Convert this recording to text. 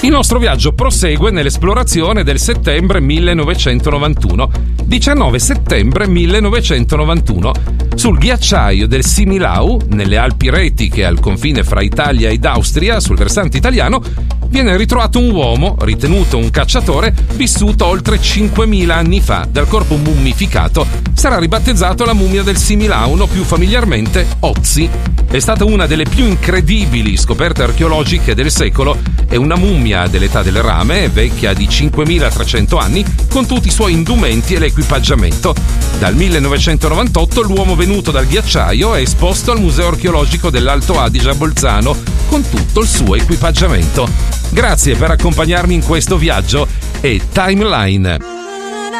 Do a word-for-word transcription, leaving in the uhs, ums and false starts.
Il nostro viaggio prosegue nell'esplorazione del settembre millenovecentonovantuno. diciannove settembre millenovecentonovantuno. Sul ghiacciaio del Similau, nelle Alpi Retiche al confine fra Italia ed Austria, sul versante italiano, viene ritrovato un uomo, ritenuto un cacciatore, vissuto oltre cinquemila anni fa. Dal corpo mummificato sarà ribattezzato la mummia del Similau, o più familiarmente Ötzi. È stata una delle più incredibili scoperte archeologiche del secolo. È una mummia dell'età del rame, vecchia di cinquemilatrecento anni, con tutti i suoi indumenti e l'equipaggiamento. Dal millenovecentonovantotto l'uomo venuto dal ghiacciaio è esposto al Museo Archeologico dell'Alto Adige a Bolzano, con tutto il suo equipaggiamento. Grazie per accompagnarmi in questo viaggio e Timeline.